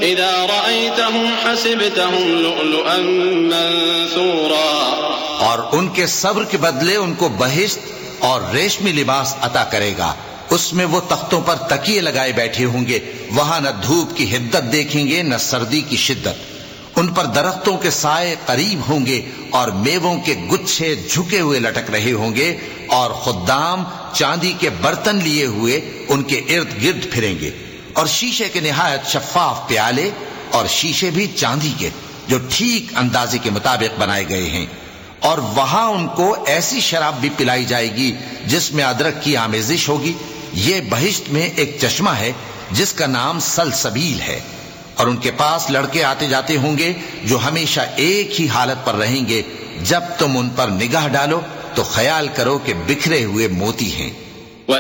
इज़ा रअयतहुम हसिबतहुम लुअलुअन मंसूरा। और उनके सब्र के बदले उनको बहिश्त और रेशमी लिबास अता करेगा। उसमें वो तख्तों पर तकिए लगाए बैठे होंगे। वहां न धूप की हिद्दत देखेंगे न सर्दी की शिद्दत। उन पर दरख्तों के साए करीब होंगे और मेवों के गुच्छे झुके हुए लटक रहे होंगे और खुद्दाम चांदी के बर्तन लिए हुए उनके इर्द गिर्द फिरेंगे और शीशे के निहायत शफाफ प्याले और शीशे भी चांदी के जो ठीक अंदाजे के मुताबिक बनाए गए हैं। और वहां उनको ऐसी शराब भी पिलाई जाएगी जिसमें अदरक की आमेजिश होगी। ये बहिश्त में एक चश्मा है जिसका नाम सलसबील है। और उनके पास लड़के आते जाते होंगे जो हमेशा एक ही हालत पर रहेंगे। जब तुम उन पर निगाह डालो तो ख्याल करो कि बिखरे हुए मोती हैं।